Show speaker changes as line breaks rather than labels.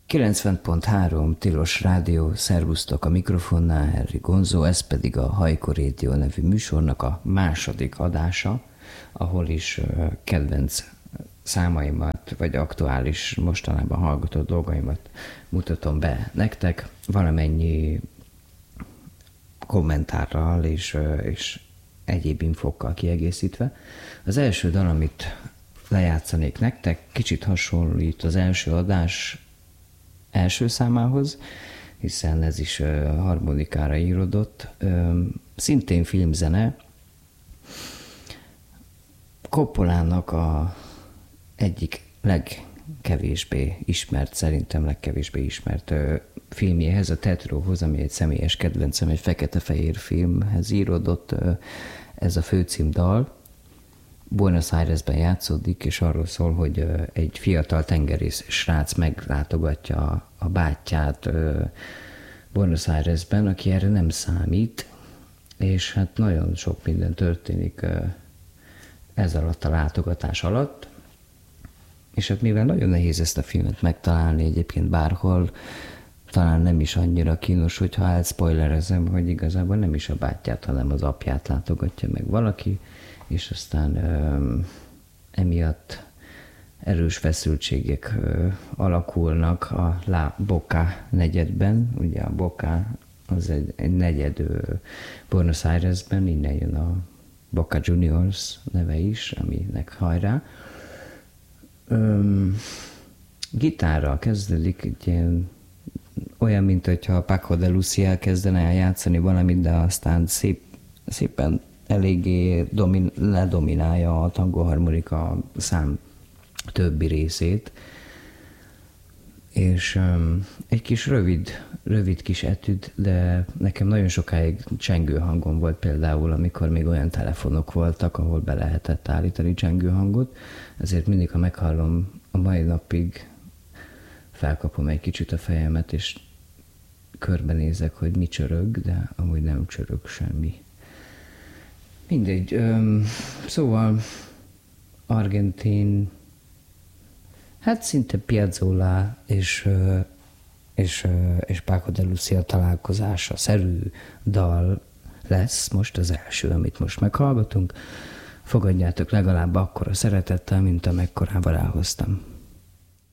90.3 Tilos Rádió, szervusztok, a mikrofonnál Henry Gonzó, ez pedig a Hajko Radio nevű műsornak a második adása, ahol is kedvenc számaimat, vagy aktuális, mostanában hallgatott dolgaimat mutatom be nektek, valamennyi kommentárral és egyéb infókkal kiegészítve. Az első dal, amit lejátszanék nektek, kicsit hasonlít az első adás első számához, hiszen ez is harmonikára íródott. Szintén filmzene. Coppolának a egyik szerintem legkevésbé ismert filmjéhez, a Tetróhoz, ami egy személyes kedvencem, egy fekete-fehér filmhez íródott ez a főcímdal. Buenos Airesben játszódik, és arról szól, hogy egy fiatal tengerész srác meglátogatja a bátyját Buenos Airesben, aki erre nem számít, és hát nagyon sok minden történik ez alatt a látogatás alatt. És hát mivel nagyon nehéz ezt a filmet megtalálni egyébként bárhol, talán nem is annyira kínos, hogyha elspoilerezem, hogy igazából nem is a bátyját, hanem az apját látogatja meg valaki, és aztán emiatt erős feszültségek alakulnak a La Boca negyedben. Ugye a Boca az egy negyed Buenos Airesben, innen jön a Boca Juniors neve is, aminek hajrá. Gitárral kezdődik, egy ilyen, olyan, mint hogyha Paco de Lucia kezdene el játszani valamit, de aztán szépen eléggé ledominálja a tangoharmonika szám többi részét, és egy kis rövid kis etüd, de nekem nagyon sokáig csengő hangom volt például, amikor még olyan telefonok voltak, ahol be lehetett állítani csengő hangot, ezért mindig, ha meghallom, a mai napig felkapom egy kicsit a fejemet, és körbenézek, hogy mi csörög, de amúgy nem csörög semmi. Mindegy, szóval argentin, hát szinte Piazzolla és Paco de Lucia találkozása szerű dal lesz most az első, amit most meghallgatunk. Fogadjátok legalább akkora szeretettel, mint amekkorával elhoztam.